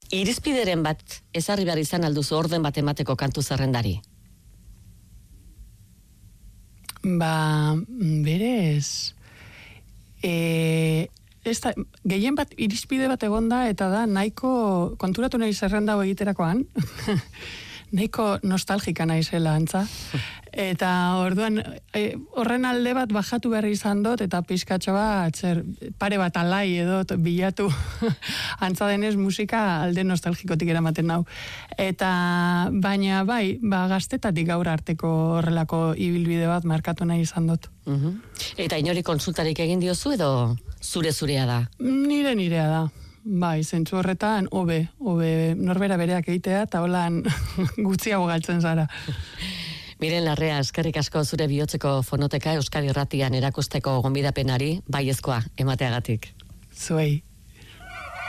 Irizpideren bat ezarri behar izan alduzu orden bat emateko kantu zerrendari? Berez... gehien bat irizpide bat egonda eta da nahiko konturatu nahi zerrenda hau egiterakoan nahiko nostalgika naizela antza eta orduan horren alde bat bajatu behar izan dut eta pizkatxo bat pare bat alai edo bilatu antza denez musika alde nostalgikotik eramaten nau eta baina bai gaztetatik gaur arteko horrelako ibilbide bat markatu nahi izan dut. Eta inori konsultarik egin diozu edo zurea da? Nirea da. Bai, zentzu horretan, hobe norbera bereak egitea, eta holan gutxiago galtzen zara. Miren Larrea, eskerrik asko zure bihotzeko fonoteka Euskadi Irratian erakusteko gonbidapenari baiezkoa emateagatik. Zuei.